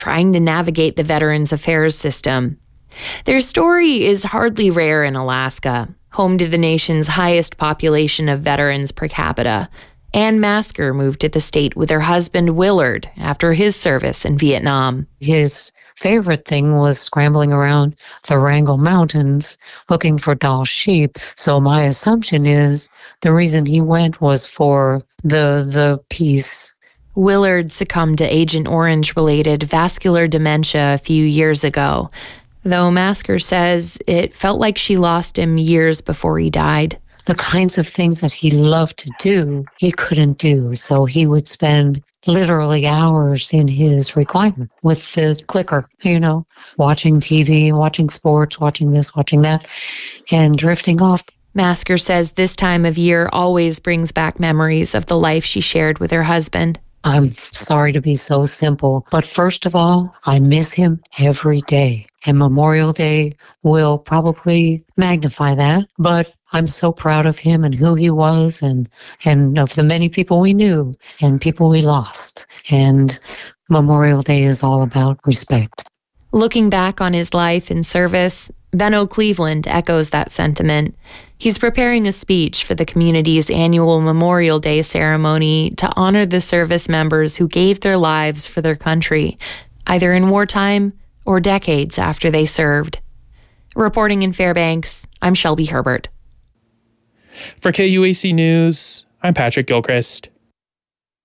trying to navigate the Veterans Affairs system. Their story is hardly rare in Alaska, home to the nation's highest population of veterans per capita. Ann Masker moved to the state with her husband Willard after his service in Vietnam. His favorite thing was scrambling around the Wrangell Mountains looking for Dall sheep. So my assumption is the reason he went was for the peace. Willard succumbed to Agent Orange-related vascular dementia a few years ago, though Masker says it felt like she lost him years before he died. The kinds of things that he loved to do, he couldn't do. So he would spend literally hours in his recliner with the clicker, watching TV, watching sports, watching this, watching that, and drifting off. Masker says this time of year always brings back memories of the life she shared with her husband. I'm sorry to be so simple, but first of all, I miss him every day. And Memorial Day will probably magnify that, but I'm so proud of him and who he was and of the many people we knew and people we lost. And Memorial Day is all about respect. Looking back on his life in service, Benno Cleveland echoes that sentiment. He's preparing a speech for the community's annual Memorial Day ceremony to honor the service members who gave their lives for their country, either in wartime or decades after they served. Reporting in Fairbanks, I'm Shelby Herbert. For KUAC News, I'm Patrick Gilchrist.